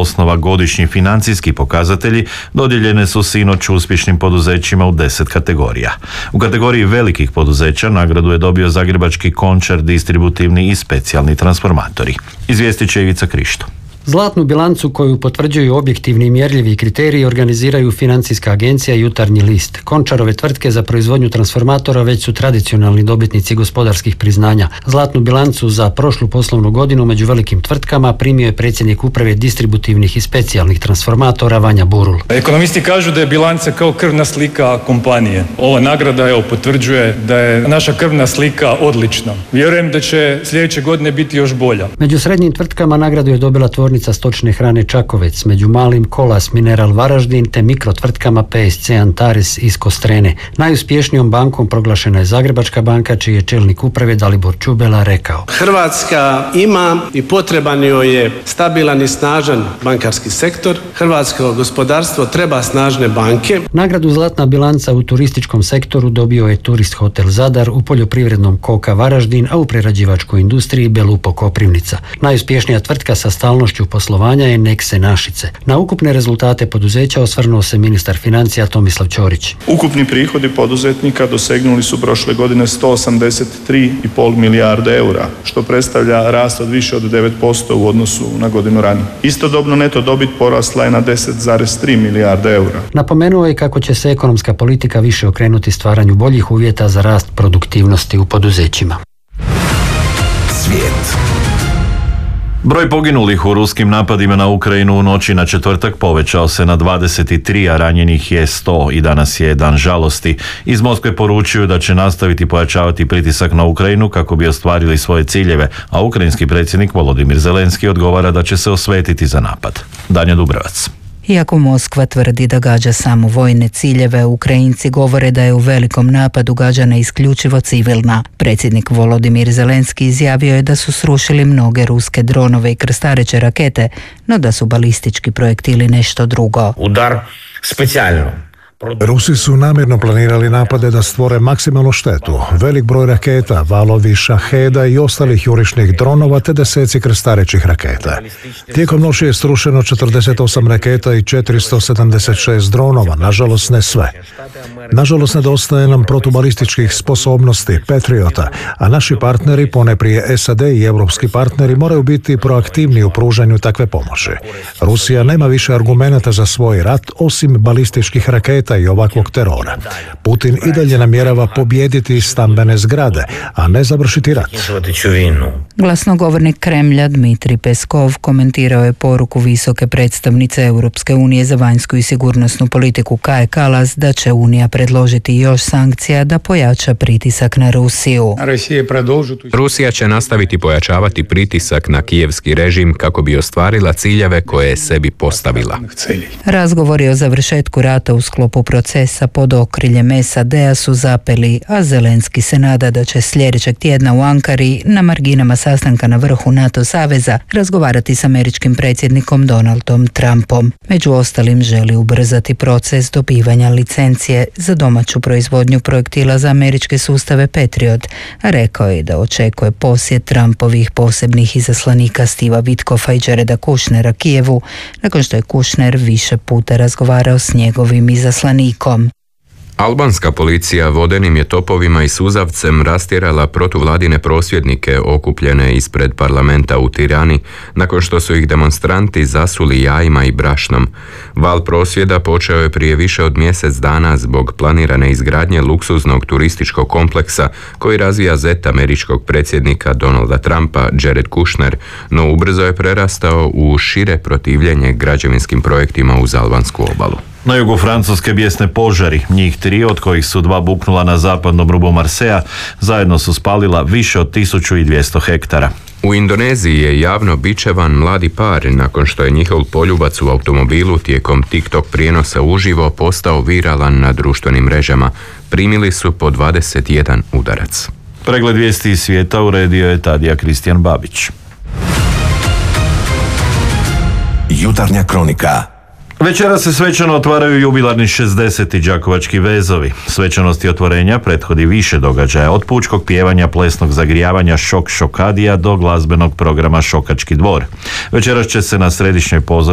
osnova godišnji financijski pokazatelji dodijeljene su sinoć uspješnim poduzećima u 10 kategorija. U kategoriji velikih poduzeća nagradu je dobio zagrebački Končar, distributivni i specijalni transformatori. Izvijestit će Ivica Krišto. Zlatnu bilancu koju potvrđuju objektivni i mjerljivi kriteriji organiziraju Financijska agencija i Jutarnji list. Končarove tvrtke za proizvodnju transformatora već su tradicionalni dobitnici gospodarskih priznanja. Zlatnu bilancu za prošlu poslovnu godinu među velikim tvrtkama primio je predsjednik uprave distributivnih i specijalnih transformatora Vanja Burul. Ekonomisti kažu da je bilanca kao krvna slika kompanije. Ova nagrada potvrđuje da je naša krvna slika odlična. Vjerujem da će sljedeće godine biti još bolja. Među srednjim tvrtkama nagradu je dobila tvornica stočne hrane Čakovec, među malim Kolas Mineral Varaždin te mikrotvrtkama PSC Antares iz Kostrene. Najuspješnijom bankom proglašena je Zagrebačka banka, čiji je čelnik uprave Dalibor Čubela rekao: Hrvatska ima i potreban joj je stabilan i snažan bankarski sektor. Hrvatsko gospodarstvo treba snažne banke. Nagradu Zlatna bilanca u turističkom sektoru dobio je Turist Hotel Zadar, u poljoprivrednom Koka Varaždin, a u prerađivačkoj industriji Belupo Koprivnica. Najuspješnija tvrtka sa stalnošću poslovanja je Nekse Našice. Na ukupne rezultate poduzeća osvrnuo se ministar financija Tomislav Ćorić. Ukupni prihodi poduzetnika dosegnuli su prošle godine 183,5 milijarde eura, što predstavlja rast od više od 9% u odnosu na godinu ranije. Istodobno neto dobit porasla je na 10,3 milijarde eura. Napomenuo je kako će se ekonomska politika više okrenuti stvaranju boljih uvjeta za rast produktivnosti u poduzećima. Svijet. Broj poginulih u ruskim napadima na Ukrajinu u noći na četvrtak povećao se na 23, a ranjenih je 100 i danas je dan žalosti. Iz Moskve poručuju da će nastaviti pojačavati pritisak na Ukrajinu kako bi ostvarili svoje ciljeve, a ukrajinski predsjednik Volodimir Zelenski odgovara da će se osvetiti za napad. Danja Dubrevac. Iako Moskva tvrdi da gađa samo vojne ciljeve, Ukrajinci govore da je u velikom napadu gađana isključivo civilna. Predsjednik Volodimir Zelenski izjavio je da su srušili mnoge ruske dronove i krstareće rakete, no da su balistički projektili nešto drugo. Udar specijalno. Rusi su namjerno planirali napade da stvore maksimalnu štetu. Velik broj raketa, valovi šaheda i ostalih jurišnih dronova te deseci krstarećih raketa. Tijekom noći je srušeno 48 raketa i 476 dronova, nažalost ne sve. Nažalost nedostaje nam protubalističkih sposobnosti, Patriota, a naši partneri, poneprije SAD i europski partneri, moraju biti proaktivni u pružanju takve pomoći. Rusija nema više argumenata za svoj rat osim balističkih raketa i ovakvog terora. Putin i dalje namjerava pobijediti stambene zgrade, a ne završiti rat. Glasnogovornik Kremlja Dmitrij Peskov komentirao je poruku visoke predstavnice Europske unije za vanjsku i sigurnosnu politiku Kaje Kalas da će Unija predložiti još sankcija da pojača pritisak na Rusiju. Rusija će nastaviti pojačavati pritisak na kijevski režim kako bi ostvarila ciljeve koje je sebi postavila. Razgovori o završetku rata u sklopu procesa pod okriljem SAD-a su zapeli, a Zelenski se nada da će sljedećeg tjedna u Ankari na marginama sastanka na vrhu NATO saveza razgovarati s američkim predsjednikom Donaldom Trumpom. Među ostalim želi ubrzati proces dobivanja licencije za domaću proizvodnju projektila za američke sustave Patriot, a rekao je da očekuje posjet Trumpovih posebnih izaslanika Steva Witkoffa i Jareda Kushnera Kijevu, nakon što je Kushner više puta razgovarao s njegovim izaslanikom. Albanska policija vodenim je topovima i suzavcem rastjerala protuvladine prosvjednike okupljene ispred parlamenta u Tirani, nakon što su ih demonstranti zasuli jajima i brašnom. Val prosvjeda počeo je prije više od mjesec dana zbog planirane izgradnje luksuznog turističkog kompleksa koji razvija zet američkog predsjednika Donalda Trumpa, Jared Kushner, no ubrzo je prerastao u šire protivljenje građevinskim projektima uz albansku obalu. Na jugu Francuske bijesne požari, njih 3, od kojih su 2 buknula na zapadnom rubu Marseja, zajedno su spalila više od 1200 hektara. U Indoneziji je javno bičevan mladi par nakon što je njihov poljubac u automobilu tijekom TikTok prijenosa uživo postao viralan na društvenim mrežama. Primili su po 21 udarac. Pregled vijesti iz svijeta uredio je Tadija Kristijan Babić. Jutarnja kronika. Večera se svečano otvaraju jubilarni 60. Đakovački vezovi. Svečanosti otvorenja prethodi više događaja, od pučkog pjevanja, plesnog zagrijavanja Šok Šokadija do glazbenog programa Šokački dvor. Večeras će se na središnjoj pozornici